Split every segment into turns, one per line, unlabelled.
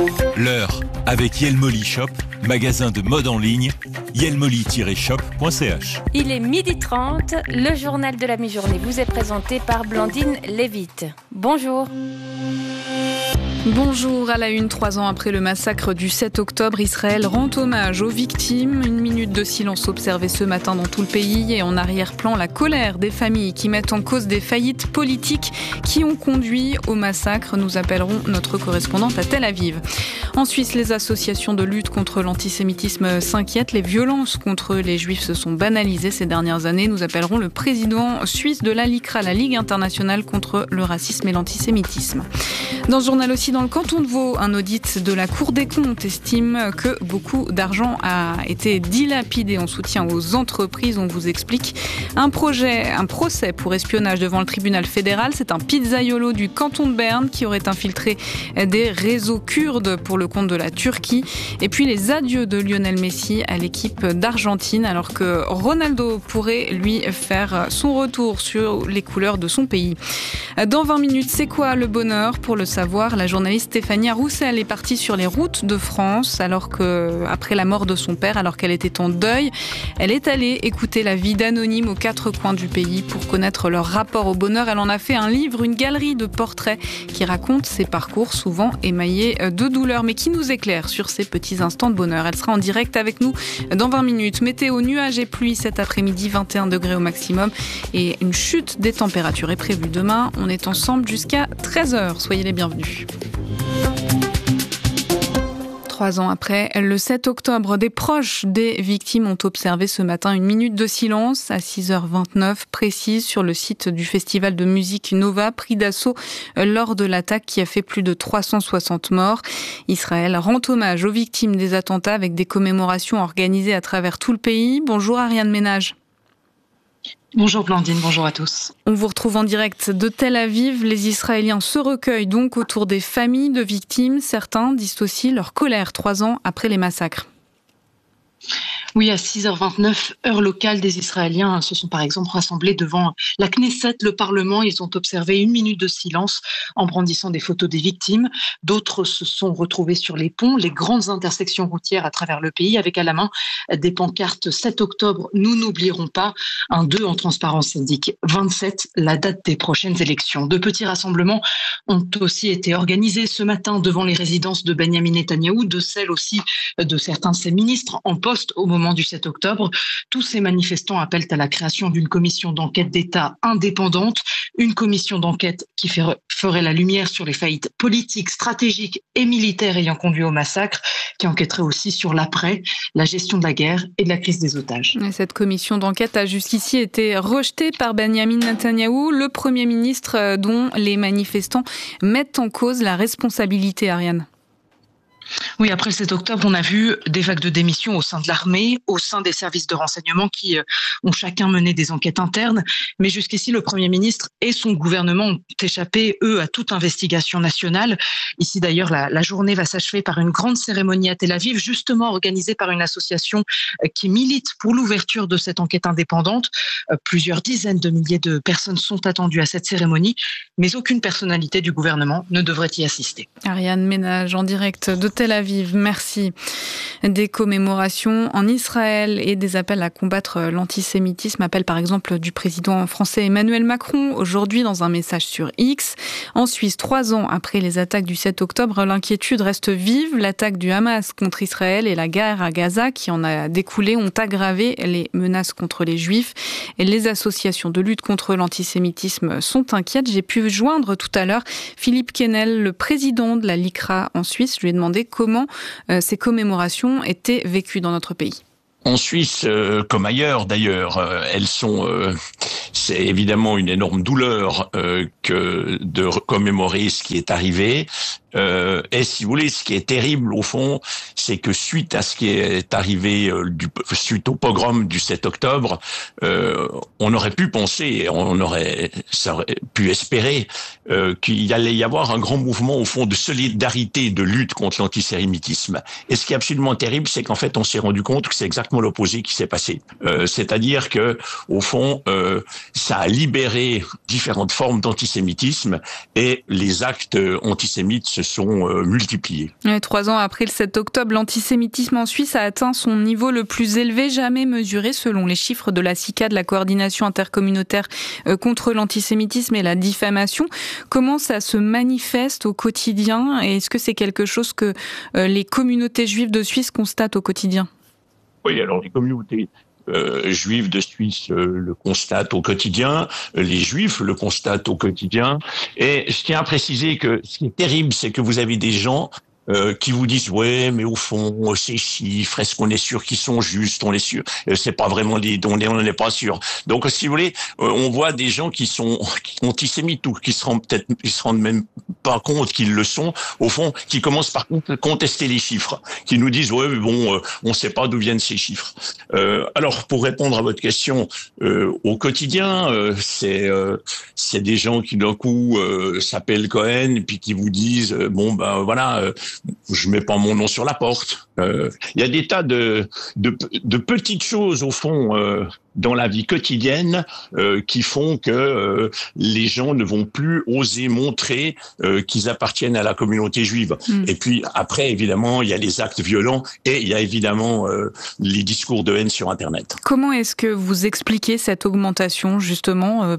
L'heure avec Yelmoli Shop, magasin de mode en ligne, yelmoli-shop.ch.
Il est 12h30, le journal de la mi-journée vous est présenté par Blandine Lévite. Bonjour.
Bonjour, à la une, 3 ans après le massacre du 7 octobre, Israël rend hommage aux victimes. Une minute de silence observée ce matin dans tout le pays et en arrière-plan, la colère des familles qui mettent en cause des faillites politiques qui ont conduit au massacre. Nous appellerons notre correspondante à Tel Aviv. En Suisse, les associations de lutte contre l'antisémitisme s'inquiètent. Les violences contre les juifs se sont banalisées ces dernières années. Nous appellerons le président suisse de la LICRA, la Ligue internationale contre le racisme et l'antisémitisme. Dans ce journal aussi, dans le canton de Vaud, un audit de la Cour des comptes estime que beaucoup d'argent a été dilapidé en soutien aux entreprises. On vous explique un procès pour espionnage devant le tribunal fédéral. C'est un pizzaiolo du canton de Berne qui aurait infiltré des réseaux kurdes pour le compte de la Turquie. Et puis les adieux de Lionel Messi à l'équipe d'Argentine, alors que Ronaldo pourrait lui faire son retour sur les couleurs de son pays. Dans 20 minutes, c'est quoi le bonheur? Pour le savoir, la journaliste Stéphania Roussel est partie sur les routes de France après la mort de son père, alors qu'elle était en deuil. Elle est allée écouter la vie d'anonymes aux 4 coins du pays pour connaître leur rapport au bonheur. Elle en a fait un livre, une galerie de portraits qui raconte ses parcours souvent émaillés de douleur, mais qui nous éclaire sur ces petits instants de bonheur. Elle sera en direct avec nous dans 20 minutes. Météo, nuages et pluie cet après-midi, 21 degrés au maximum et une chute des températures est prévue demain. On est ensemble jusqu'à 13h. Soyez les bienvenus. 3 ans après le 7 octobre, des proches des victimes ont observé ce matin une minute de silence à 6h29 précise sur le site du festival de musique Nova, pris d'assaut lors de l'attaque qui a fait plus de 360 morts. Israël rend hommage aux victimes des attentats avec des commémorations organisées à travers tout le pays. Bonjour Ariane Ménage.
Bonjour Blandine, bonjour à tous.
On vous retrouve en direct de Tel Aviv. Les Israéliens se recueillent donc autour des familles de victimes. Certains disent aussi leur colère 3 ans après les massacres.
Oui, à 6h29, heure locale, des Israéliens se sont par exemple rassemblés devant la Knesset, le Parlement. Ils ont observé une minute de silence en brandissant des photos des victimes. D'autres se sont retrouvés sur les ponts, les grandes intersections routières à travers le pays, avec à la main des pancartes 7 octobre, nous n'oublierons pas. Un 2 en transparence indique 27, la date des prochaines élections. De petits rassemblements ont aussi été organisés ce matin devant les résidences de Benjamin Netanyahou, de celles aussi de certains de ses ministres en poste au moment du 7 octobre. Tous ces manifestants appellent à la création d'une commission d'enquête d'État indépendante, une commission d'enquête qui ferait la lumière sur les faillites politiques, stratégiques et militaires ayant conduit au massacre, qui enquêterait aussi sur l'après, la gestion de la guerre et de la crise des otages.
Et cette commission d'enquête a jusqu'ici été rejetée par Benjamin Netanyahou, le Premier ministre dont les manifestants mettent en cause la responsabilité, Ariane.
Oui, après le 7 octobre, on a vu des vagues de démissions au sein de l'armée, au sein des services de renseignement qui ont chacun mené des enquêtes internes. Mais jusqu'ici, le Premier ministre et son gouvernement ont échappé, eux, à toute investigation nationale. Ici, d'ailleurs, la journée va s'achever par une grande cérémonie à Tel Aviv, justement organisée par une association qui milite pour l'ouverture de cette enquête indépendante. Plusieurs dizaines de milliers de personnes sont attendues à cette cérémonie, mais aucune personnalité du gouvernement ne devrait y assister.
Ariane Ménage, en direct de Tel Aviv, merci. Des commémorations en Israël et des appels à combattre l'antisémitisme, appel par exemple du président français Emmanuel Macron aujourd'hui dans un message sur X. En Suisse, 3 ans après les attaques du 7 octobre, l'inquiétude reste vive. L'attaque du Hamas contre Israël et la guerre à Gaza qui en a découlé ont aggravé les menaces contre les Juifs. Et les associations de lutte contre l'antisémitisme sont inquiètes. J'ai pu joindre tout à l'heure Philippe Quesnel, le président de la LICRA en Suisse. Je lui ai demandé comment ces commémorations étaient vécues dans notre pays.
En Suisse, comme ailleurs d'ailleurs, c'est évidemment une énorme douleur que de commémorer ce qui est arrivé. Et si vous voulez, ce qui est terrible au fond, c'est que suite à ce qui est arrivé, suite au pogrom du 7 octobre, on aurait pu penser, ça aurait pu espérer qu'il allait y avoir un grand mouvement au fond de solidarité, de lutte contre l'antisémitisme. Et ce qui est absolument terrible, c'est qu'en fait, on s'est rendu compte que c'est exactement l'opposé qui s'est passé. C'est-à-dire que, au fond, ça a libéré différentes formes d'antisémitisme et les actes antisémites se sont multipliés.
3 ans après le 7 octobre, l'antisémitisme en Suisse a atteint son niveau le plus élevé jamais mesuré selon les chiffres de la CICAD, la coordination intercommunautaire contre l'antisémitisme et la diffamation. Comment ça se manifeste au quotidien et est-ce que c'est quelque chose que les communautés juives de Suisse constatent au quotidien ?
Oui, alors les communautés juifs de Suisse le constatent au quotidien, les juifs le constatent au quotidien. Et je tiens à préciser que ce qui est terrible, c'est que vous avez des gens qui vous disent ouais, mais au fond ces chiffres, est-ce qu'on est sûr qu'ils sont justes? On est sûr, c'est pas vraiment on n'est pas sûr. Donc si vous voulez, on voit des gens qui sont antisémites ou qui se rendent même pas compte qu'ils le sont. Au fond, qui commencent par contester les chiffres, qui nous disent ouais, mais bon, on sait pas d'où viennent ces chiffres. Alors pour répondre à votre question, au quotidien, c'est des gens qui d'un coup s'appellent Cohen et puis qui vous disent bon ben voilà. Je mets pas mon nom sur la porte. Il y a des tas de petites choses au fond dans la vie quotidienne qui font que les gens ne vont plus oser montrer qu'ils appartiennent à la communauté juive. Et puis après, évidemment, il y a les actes violents et il y a évidemment les discours de haine sur Internet.
Comment est-ce que vous expliquez cette augmentation justement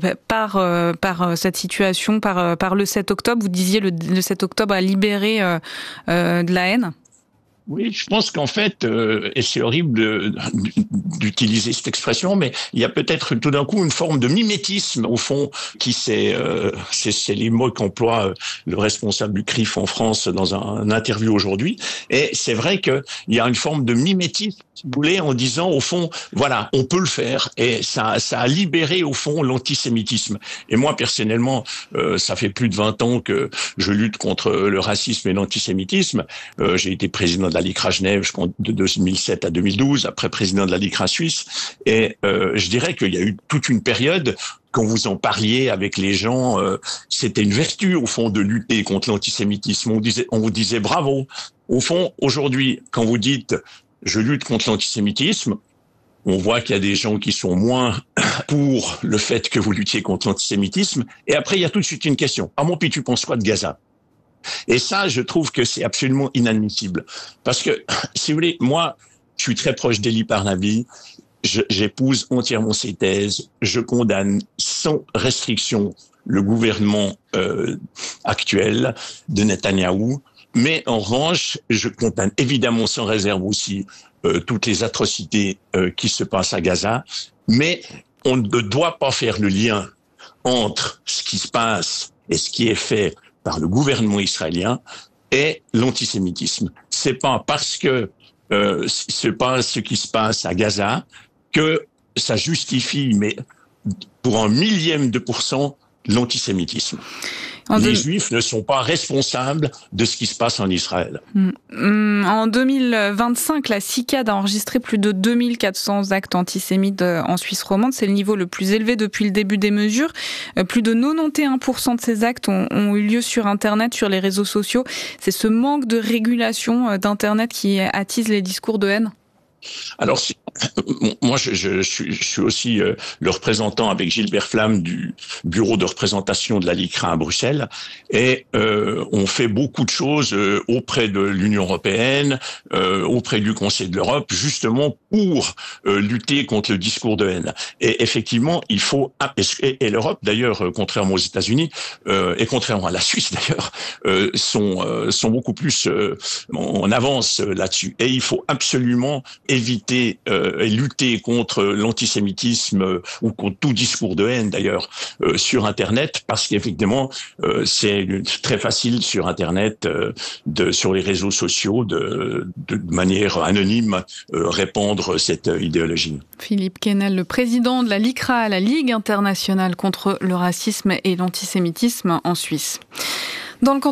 par cette situation, par le 7 octobre? Vous disiez le 7 octobre a libéré de la haine.
Oui, je pense qu'en fait, et c'est horrible d'utiliser cette expression, mais il y a peut-être tout d'un coup une forme de mimétisme au fond qui c'est les mots qu'emploie le responsable du CRIF en France dans un interview aujourd'hui. Et c'est vrai que il y a une forme de mimétisme, si vous voulez, en disant au fond, voilà, on peut le faire, et ça a libéré au fond l'antisémitisme. Et moi personnellement, ça fait plus de 20 ans que je lutte contre le racisme et l'antisémitisme. J'ai été président de la LICRA Genève de 2007 à 2012, après président de la LICRA Suisse. Et je dirais qu'il y a eu toute une période, quand vous en parliez avec les gens, c'était une vertu au fond de lutter contre l'antisémitisme. On vous disait bravo. Au fond, aujourd'hui, quand vous dites je lutte contre l'antisémitisme, on voit qu'il y a des gens qui sont moins pour le fait que vous luttiez contre l'antisémitisme. Et après, il y a tout de suite une question. Ah mon, puis tu penses quoi de Gaza? Et ça, je trouve que c'est absolument inadmissible. Parce que, si vous voulez, moi, je suis très proche d'Eli Parnavi, j'épouse entièrement ses thèses, je condamne sans restriction le gouvernement actuel de Netanyahou, mais en revanche, je condamne évidemment sans réserve aussi toutes les atrocités qui se passent à Gaza, mais on ne doit pas faire le lien entre ce qui se passe et ce qui est fait par le gouvernement israélien et l'antisémitisme. C'est pas parce que c'est pas ce qui se passe à Gaza que ça justifie, mais pour 1/1000%, l'antisémitisme. Les Juifs ne sont pas responsables de ce qui se passe en Israël.
En 2025, la CICAD a enregistré plus de 2400 actes antisémites en Suisse romande. C'est le niveau le plus élevé depuis le début des mesures. Plus de 91% de ces actes ont eu lieu sur Internet, sur les réseaux sociaux. C'est ce manque de régulation d'Internet qui attise les discours de haine.
Alors, moi, je suis aussi le représentant avec Gilbert Flamme du bureau de représentation de la LICRA à Bruxelles, et on fait beaucoup de choses auprès de l'Union européenne, auprès du Conseil de l'Europe, justement pour lutter contre le discours de haine. Et effectivement, il faut et l'Europe d'ailleurs, contrairement aux États-Unis et contrairement à la Suisse d'ailleurs, sont beaucoup plus en avance là-dessus. Et il faut absolument éviter et lutter contre l'antisémitisme ou contre tout discours de haine d'ailleurs sur Internet, parce qu'effectivement c'est très facile sur Internet sur les réseaux sociaux de manière anonyme répandre cette idéologie.
Philippe Quesnel, le président de la LICRA, la Ligue internationale contre le racisme et l'antisémitisme en Suisse. Dans le